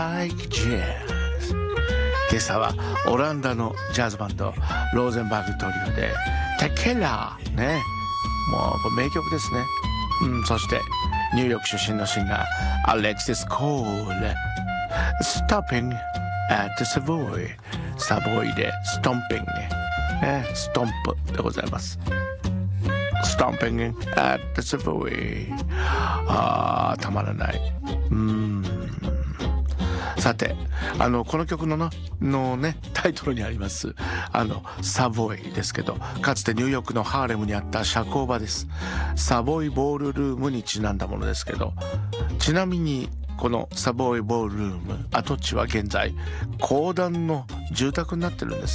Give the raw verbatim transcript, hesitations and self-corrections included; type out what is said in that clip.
Like Jazz。今朝はオランダのジャズバンドローゼンバーグトリオでテケラね、もうこれ名曲ですね。うん、そしてニューヨーク出身のシンガーアレクシス・コール Stopping at the Savoy。 サボイでストンピング、ね、ストンプでございます。Stomping at the Savoy。 あーたまらない。うーん、さてあのこの曲のののねタイトルにありますあのサボイですけど、かつてニューヨークのハーレムにあった社交場です。サボイボールルームにちなんだものですけど、ちなみにこのサボイボールルーム跡地は現在公団の住宅になってるんです。